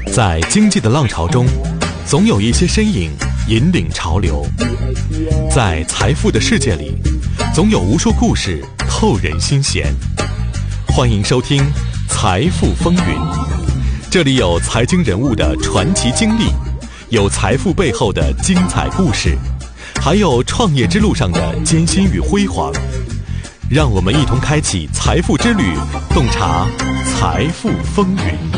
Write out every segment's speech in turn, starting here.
在经济的浪潮中，总有一些身影引领潮流；在财富的世界里，总有无数故事透人心弦。欢迎收听《财富风云》，这里有财经人物的传奇经历，有财富背后的精彩故事，还有创业之路上的艰辛与辉煌。让我们一同开启财富之旅，洞察财富风云。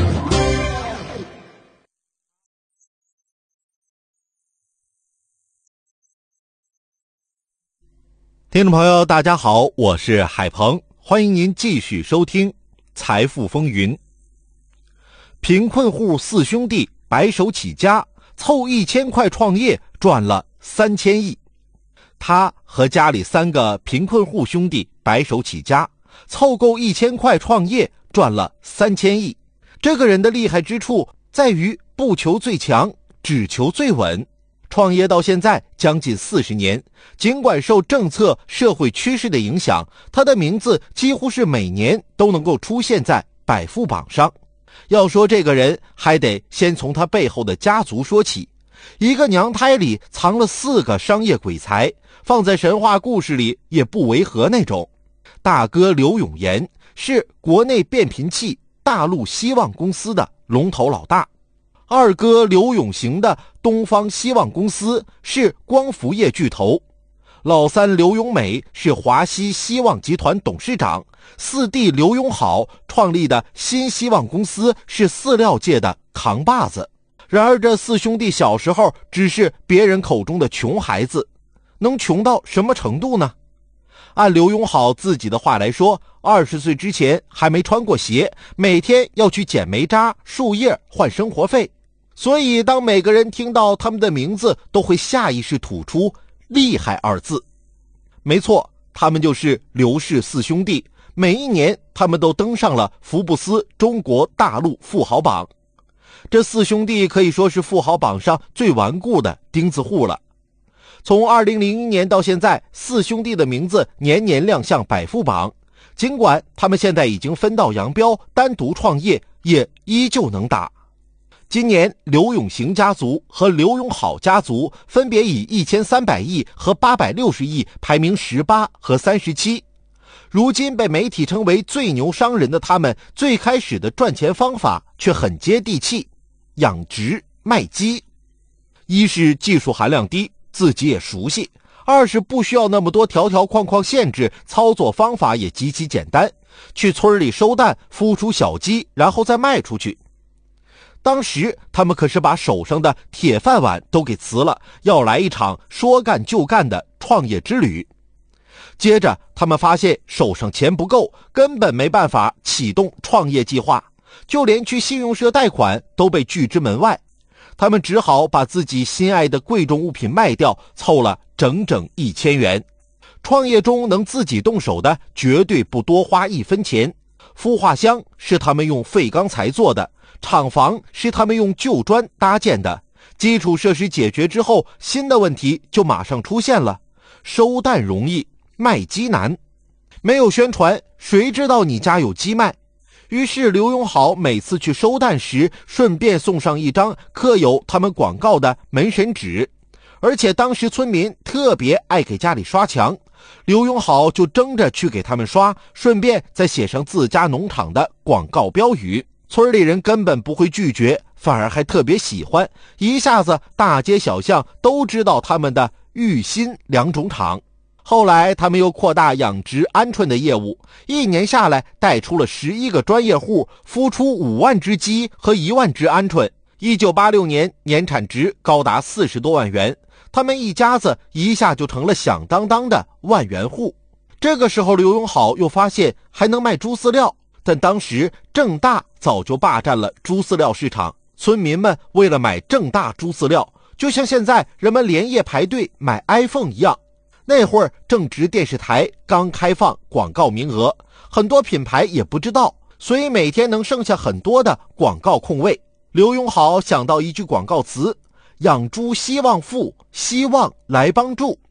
听众朋友大家好，我是海鹏，欢迎您继续收听财富风云。贫困户四兄弟白手起家，凑1000块创业赚了3000亿。他和家里3个贫困户兄弟白手起家，凑够1000块创业赚了3000亿。这个人的厉害之处在于不求最强，只求最稳。创业到现在将近40年，尽管受政策、社会趋势的影响，他的名字几乎是每年都能够出现在百富榜上。要说这个人，还得先从他背后的家族说起。一个娘胎里藏了4个商业鬼才，放在神话故事里也不违和那种。大哥刘永言是国内变频器大陆希望公司的龙头老大，二哥刘永行的东方希望公司是光伏业巨头，老三刘永美是华西希望集团董事长，四弟刘永好创立的新希望公司是饲料界的扛把子。然而这4兄弟小时候只是别人口中的穷孩子，能穷到什么程度呢？按刘永好自己的话来说，20岁之前还没穿过鞋，每天要去捡煤渣、树叶换生活费。所以当每个人听到他们的名字，都会下意识吐出厉害2字。没错，他们就是刘氏4兄弟，每一年他们都登上了福布斯中国大陆富豪榜。这4兄弟可以说是富豪榜上最顽固的钉子户了。从2001年到现在，4兄弟的名字年年亮相百富榜，尽管他们现在已经分道扬镳，单独创业，也依旧能打。今年刘永行家族和刘永好家族分别以1300亿和860亿排名18和37。如今被媒体称为最牛商人的他们，最开始的赚钱方法却很接地气，养殖卖鸡。一是技术含量低，自己也熟悉；二是不需要那么多条条框框限制，操作方法也极其简单，去村里收蛋，孵出小鸡，然后再卖出去。当时他们可是把手上的铁饭碗都给辞了，要来一场说干就干的创业之旅。接着他们发现手上钱不够，根本没办法启动创业计划，就连去信用社贷款都被拒之门外。他们只好把自己心爱的贵重物品卖掉，凑了整整1000元。创业中能自己动手的绝对不多花1分钱。孵化箱是他们用废钢材做的，厂房是他们用旧砖搭建的。基础设施解决之后，新的问题就马上出现了。收蛋容易，卖鸡难。没有宣传，谁知道你家有鸡卖？于是刘永好每次去收蛋时，顺便送上一张刻有他们广告的门神纸。而且当时村民特别爱给家里刷墙，刘永好就争着去给他们刷，顺便再写上自家农场的广告标语。村里人根本不会拒绝，反而还特别喜欢，一下子大街小巷都知道他们的育新2种厂。后来他们又扩大养殖鹌鹑的业务，1年下来带出了11个专业户，孵出5万只鸡和1万只鹌鹑。1986年年产值高达40多万元，他们一家子一下就成了响当当的万元户。这个时候刘永好又发现还能卖猪饲料，但当时正大早就霸占了猪饲料市场，村民们为了买正大猪饲料，就像现在人们连夜排队买 iPhone 一样。那会儿正值电视台刚开放广告名额，很多品牌也不知道，所以每天能剩下很多的广告空位。刘永好想到一句广告词：养猪希望富，希望来帮助。